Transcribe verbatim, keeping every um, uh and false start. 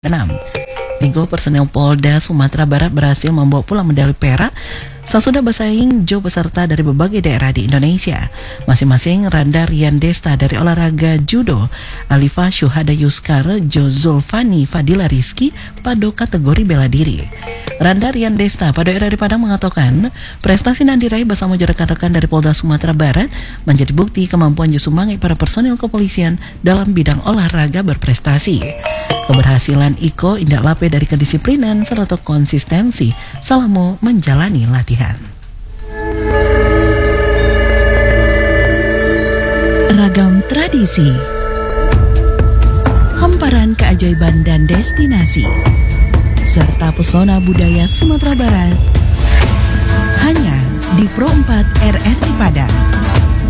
enam. Tiga personel Polda Sumatera Barat berhasil membawa pulang medali perak sesudah bersaing jauh peserta dari berbagai daerah di Indonesia. Masing-masing Randa Rian Desta dari olahraga judo, Alifa Syuhada Yuskar, Jo Zulfani Fadila Rizky pada kategori bela diri. Randa Rian Desta pada era di Padang mengatakan prestasi yang diraih bersama rekan-rekan dari Polda Sumatera Barat menjadi bukti kemampuan Jusumangit para personil kepolisian dalam bidang olahraga berprestasi. Keberhasilan Iko indak lape dari kedisiplinan serta konsistensi selama menjalani latihan. Ragam tradisi, hamparan keajaiban dan destinasi, serta pesona budaya Sumatera Barat hanya di Pro empat R R I Padang.